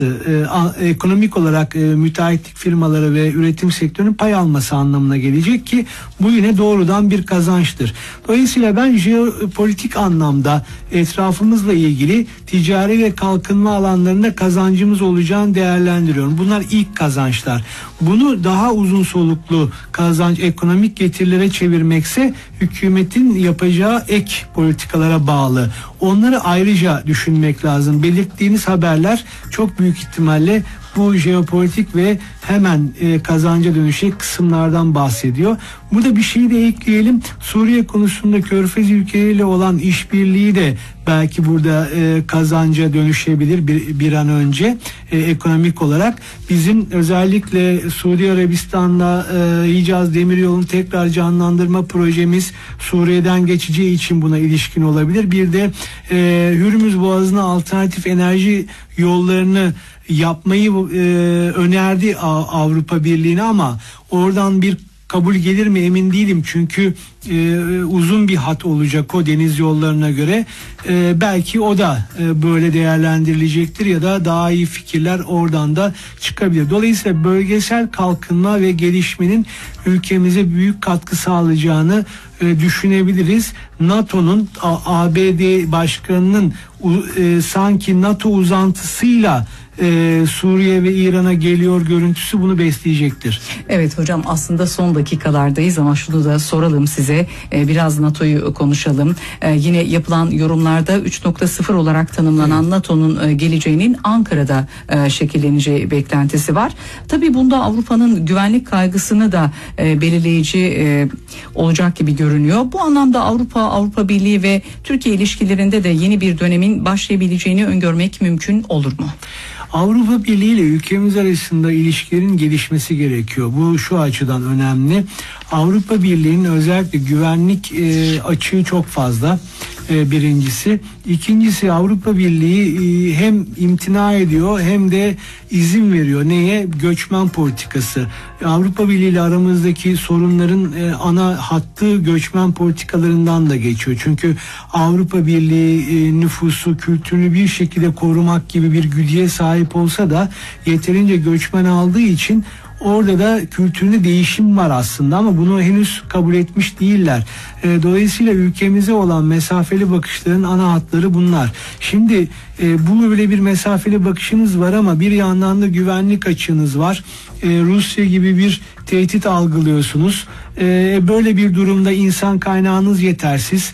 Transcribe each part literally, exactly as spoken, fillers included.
e, a, ekonomik olarak e, müteahhitlik firmaları ve üretim sektörünün pay alması anlamına gelecek ki bu yine doğrudan bir kazançtır. Dolayısıyla ben jeopolitik anlamda etrafımızla ilgili ticari ve kalkınma alanlarında kazancımız olacağını değerlendiriyorum. Bunlar ilk kazançlar. Bunu daha uzun soluklu kazanç, ekonomik getirilere çevirmekse hükümetin yapacağı ek politikalara bağlı. Onları ayrıca düşünmek lazım. Belirttiğiniz haberler çok büyük ihtimalle bu jeopolitik ve hemen e, kazanca dönüşecek kısımlardan bahsediyor. Burada bir şeyi de ekleyelim. Suriye konusunda Körfez ülkeleriyle olan işbirliği de belki burada e, kazanca dönüşebilir bir, bir an önce e, ekonomik olarak. Bizim özellikle Suudi Arabistan'la e, Hicaz Demiryolu'nu tekrar canlandırma projemiz Suriye'den geçeceği için buna ilişkin olabilir. Bir de e, Hürmüz Boğazı'na alternatif enerji yollarını yapmayı e, önerdi Avrupa Birliği'ne ama oradan bir kabul gelir mi emin değilim çünkü e, uzun bir hat olacak o deniz yollarına göre. E, belki o da e, böyle değerlendirilecektir ya da daha iyi fikirler oradan da çıkabilir. Dolayısıyla bölgesel kalkınma ve gelişmenin ülkemize büyük katkı sağlayacağını e, düşünebiliriz. NATO'nun A B D başkanının e, sanki NATO uzantısıyla Ee, Suriye ve İran'a geliyor görüntüsü bunu besleyecektir. Evet hocam, aslında son dakikalardayız ama şunu da soralım size, ee, biraz NATO'yu konuşalım. Ee, yine yapılan yorumlarda üç nokta sıfır olarak tanımlanan evet. NATO'nun e, geleceğinin Ankara'da e, şekilleneceği beklentisi var. Tabii bunda Avrupa'nın güvenlik kaygısını da e, belirleyici e, olacak gibi görünüyor. Bu anlamda Avrupa, Avrupa Birliği ve Türkiye ilişkilerinde de yeni bir dönemin başlayabileceğini öngörmek mümkün olur mu? Avrupa Birliği ile ülkemiz arasında ilişkilerin gelişmesi gerekiyor. Bu şu açıdan önemli. Avrupa Birliği'nin özellikle güvenlik e, açığı çok fazla. E, birincisi. İkincisi Avrupa Birliği e, hem imtina ediyor hem de izin veriyor. Neye? Göçmen politikası. Avrupa Birliği ile aramızdaki sorunların e, ana hattı göçmen politikalarından da geçiyor. Çünkü Avrupa Birliği e, nüfusu, kültürünü bir şekilde korumak gibi bir güdüye sahip olsa da yeterince göçmen aldığı için orada da kültüründe değişim var aslında ama bunu henüz kabul etmiş değiller. E, dolayısıyla ülkemize olan mesafeli bakışların ana hatları bunlar. Şimdi e, bu böyle bir mesafeli bakışınız var ama bir yandan da güvenlik açığınız var. E, Rusya gibi bir tehdit algılıyorsunuz. E, böyle bir durumda insan kaynağınız yetersiz.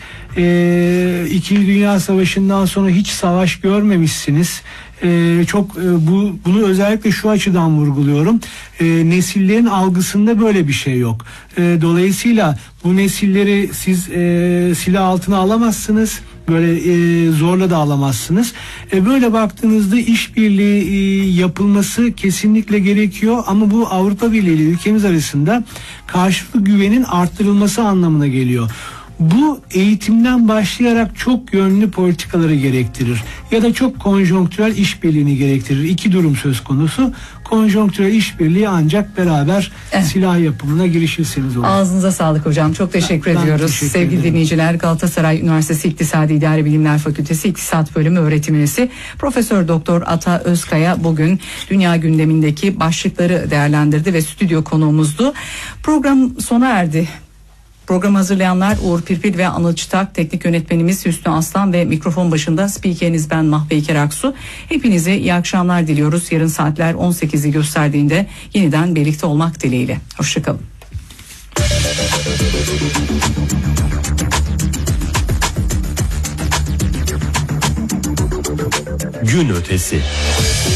E, İkinci Dünya Savaşı'ndan sonra hiç savaş görmemişsiniz. Ee, çok e, bu bunu özellikle şu açıdan vurguluyorum. E, nesillerin algısında böyle bir şey yok. E, dolayısıyla bu nesilleri siz e, silah altına alamazsınız. Böyle e, zorla da alamazsınız. E, böyle baktığınızda işbirliği e, yapılması kesinlikle gerekiyor ama bu Avrupa Birliği ile ülkemiz arasında karşılıklı güvenin arttırılması anlamına geliyor. Bu eğitimden başlayarak çok yönlü politikaları gerektirir ya da çok konjonktürel işbirliğini gerektirir. İki durum söz konusu. Konjonktürel işbirliği ancak beraber evet. silah yapımına girişirseniz olur. Ağzınıza sağlık hocam. Çok teşekkür ben, ediyoruz. Ben teşekkür Sevgili ederim. Dinleyiciler, Galatasaray Üniversitesi İktisadi İdari Bilimler Fakültesi İktisat Bölümü öğretim üyesi Profesör Doktor Ata Özkaya bugün dünya gündemindeki başlıkları değerlendirdi ve stüdyo konuğumuzdu. Program sona erdi. Programı hazırlayanlar Uğur Pirpil ve Anıl Çıtak, teknik yönetmenimiz Hüsnü Aslan ve mikrofon başında spikeriniz ben Mahpeyker Aksu. Hepinize iyi akşamlar diliyoruz. Yarın saatler on sekizi gösterdiğinde yeniden birlikte olmak dileğiyle. Hoşçakalın. Gün ötesi.